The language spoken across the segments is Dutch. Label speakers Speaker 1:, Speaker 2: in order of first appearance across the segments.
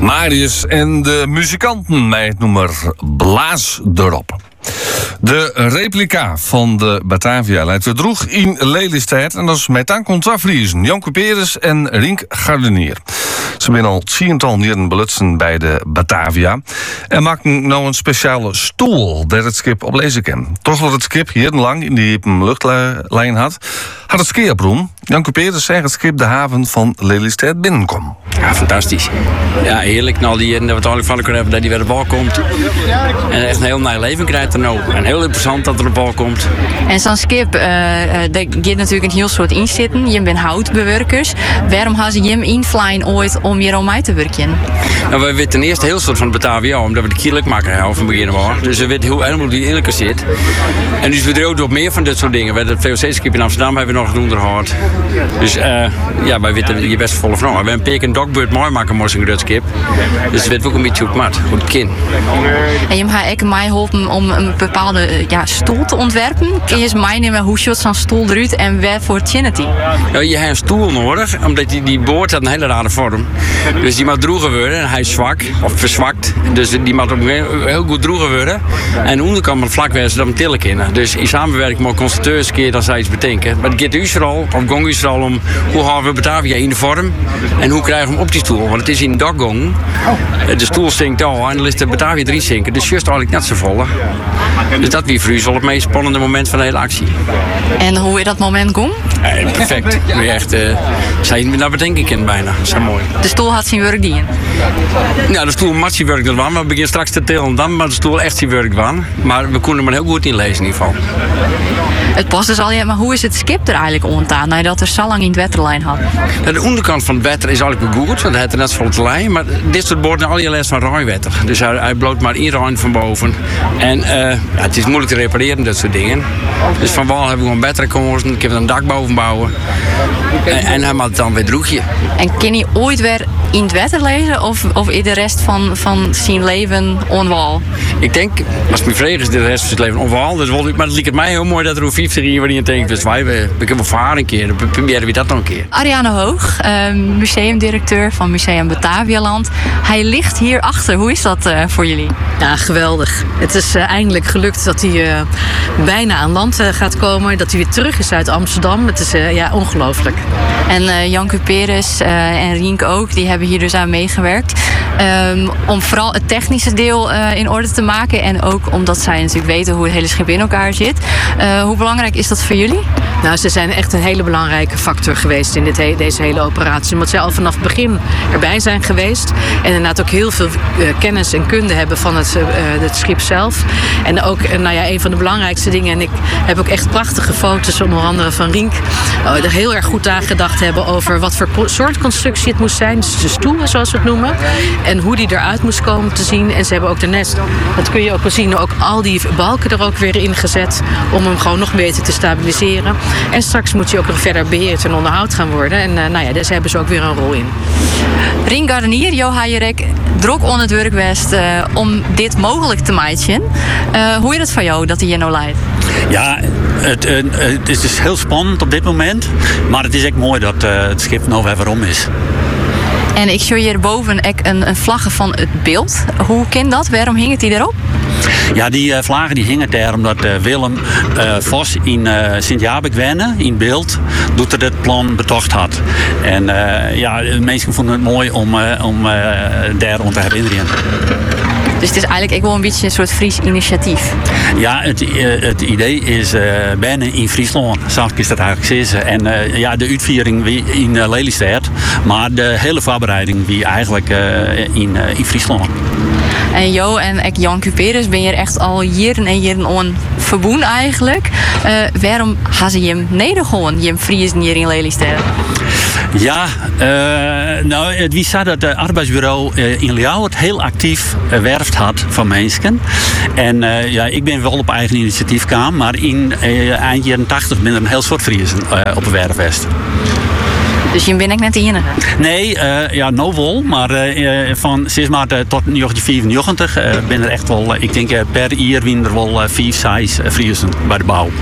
Speaker 1: Marius en de muzikanten met het nummer Blaas erop. De replica van de Batavia leidt weer droeg in Lelystad. En dat is met aan contravriezen Janke Peres en Rink Gardenier. Ze zijn al 10-tal jaren belutsen bij de Batavia. En maken nou een speciale stoel dat het schip op lezen kan. Toch dat het schip jarenlang in die luchtlijn had het skeerbroem. Janke Peres zegt het schip de haven van Lelystad binnenkomt.
Speaker 2: Ja, fantastisch. Ja, heerlijk. Nou, die dat we het eigenlijk van kunnen hebben dat die weer de bal komt. En echt een heel nieuw leven krijgt er nou. En heel interessant dat er de bal komt.
Speaker 3: En zo'n skip, daar gaat natuurlijk een heel soort inzitten. Je bent houtbewerkers. Waarom gaan ze hem invlijn ooit om hier om mij te werken?
Speaker 2: Nou, wij weten eerst heel soort van de Batavia, omdat we de kierlijk maken van begin af. Dus we weten helemaal hoe die in elkaar zit. En dus we doen ook meer van dit soort dingen. Bij het VOC-skip in Amsterdam hebben we nog onderhoud. Dus ja, wij weten je best volle van. We hebben een peek en dokbeurt mooi maken moest een skip. Dus we weten ook een beetje hoe het maakt, hoe het kind.
Speaker 3: En je hebt ook mij geholpen om een bepaalde stoel te ontwerpen. Kun je eens mij nemen hoe ziet zo'n stoel eruit en waarvoor tjent die?
Speaker 2: Ja, je hebt een stoel nodig, omdat die boord had een hele rare vorm. Dus die moet droegen worden en hij is zwak of verzwakt. Dus die moet ook heel goed droegen worden. En aan de onderkant moet vlak wezen dat we tillen kunnen. Dus in samenwerking met constructeurs keer dan zij iets bedenken. Maar het gaat Useral of Gong Useral om hoe houden we Batavia in de vorm en hoe krijgen we hem op die stoel. Want het is in de daggong. De stoel zinkt al en dan is de Batavia erin zinken. Dus juist eigenlijk net zo vol. Dus dat wie voor u zal het meest spannende moment van de hele actie.
Speaker 3: En hoe is dat moment gong?
Speaker 2: Ja, perfect. Nu echt, daar bedenk ik in bijna. Dat is mooi.
Speaker 3: De stoel had zijn werk dien?
Speaker 2: Ja, de stoel mat zijn werk ervan. We beginnen straks te tillen dan, maar de stoel echt zijn werk van. Maar we konden er heel goed in lezen in ieder geval.
Speaker 3: Het past dus al, ja, maar hoe is het skip er eigenlijk ontstaan nadat er zo lang in het wetterlijn had?
Speaker 2: Ja, de onderkant van het wetter is eigenlijk goed, want hij heeft er net vol te lijn. Maar dit soort boorden al je les van rijwetter. Dus hij bloot maar één rijn van boven. En ja, het is moeilijk te repareren, dat soort dingen. Dus van wal hebben we gewoon betere gekozen. Ik heb er een dak boven bouwen. En hij maakt dan weer droegje.
Speaker 3: En kan hij ooit weer in het wetter lezen of is de rest van zijn leven onwal?
Speaker 2: Ik denk, als het me vreemd is, de rest van zijn leven onwal. Dus maar het lijkt mij heel mooi dat er over 50 jaar waarin je denkt, dus we kunnen varen een keer, dan proberen we dat nog een keer.
Speaker 3: Ariane Hoog, museumdirecteur van Museum Batavialand. Hij ligt hier achter. Hoe is dat voor jullie?
Speaker 4: Ja, geweldig. Het is eindelijk gelukt dat hij bijna aan land gaat komen. Dat hij weer terug is uit Amsterdam. Het is ongelooflijk.
Speaker 3: En Janke Peres en Rink ook, die hebben hier dus aan meegewerkt. Om vooral het technische deel in orde te maken. En ook omdat zij natuurlijk weten hoe het hele schip in elkaar zit. Hoe belangrijk is dat voor jullie?
Speaker 4: Nou, ze zijn echt een hele belangrijke factor geweest in deze hele operatie. Omdat zij al vanaf het begin erbij zijn geweest. En inderdaad ook heel veel kennis en kunde hebben van het schip zelf. En ook een van de belangrijkste dingen. En ik heb ook echt prachtige foto's, onder andere van Rink. Er heel erg goed nagedacht hebben over wat voor soort constructie het moest zijn. Dus de stoel, zoals we het noemen. En hoe die eruit moest komen te zien. En ze hebben ook de nest. Dat kun je ook wel zien. Ook al die balken er ook weer in gezet. Om hem gewoon nog beter te stabiliseren. En straks moet hij ook nog verder beheerd en onderhoud gaan worden. En daar hebben ze ook weer een rol in.
Speaker 3: Rink Gardenier, Johan Jerek, druk on het werk geweest om dit mogelijk te maken. Hoe is het voor jou dat hij hier nou leidt?
Speaker 5: Ja, het is dus heel spannend op dit moment. Maar het is echt mooi dat het schip nou weer waarom is.
Speaker 3: En ik zie hierboven een vlaggen van het beeld. Hoe kan dat? Waarom hing het die erop?
Speaker 5: Ja, die vlaggen die hingen daar omdat Willem Vos in Sint-Jabek wennen, in beeld, doet er het plan betocht had. En de mensen vonden het mooi om daar rond te herinneren.
Speaker 3: Dus het is eigenlijk wel een beetje een soort Fries initiatief.
Speaker 5: Ja, het idee is bijna in Friesland, zou ik dat eigenlijk zeggen. En de uitviering wie in Lelystad, maar de hele voorbereiding wie eigenlijk in Friesland.
Speaker 3: En Jo en Janke Peres ben je er echt al jaren en jaren on verboen eigenlijk. Waarom gaan ze hem nedergooien, je Friesen hier in Lelystad?
Speaker 5: Ja, het wie zei dat het arbeidsbureau in Ljouwert heel actief werft had van mensen. En ik ben wel op eigen initiatief gekomen, maar in eind jaren 80 ben er een heel soort Friesen op een werfvest.
Speaker 3: Dus je bent ik net de enige?
Speaker 5: Nee, nou wel, maar van 6 maart tot 1994 ben er echt wel, ik denk per jaar winnen er wel 5, 6 Friesen bij de bouw.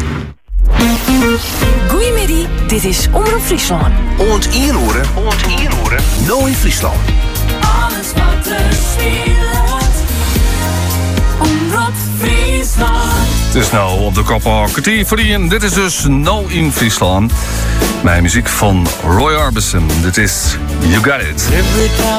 Speaker 6: Goedemiddag, dit is Omroep Friesland.
Speaker 7: Oont inhoren, nou in Friesland.
Speaker 6: Alles wat
Speaker 1: Het is nou op de kop al kwartier voor die. Dit is dus No in Friesland. Mijn muziek van Roy Orbison. Dit is You Got It.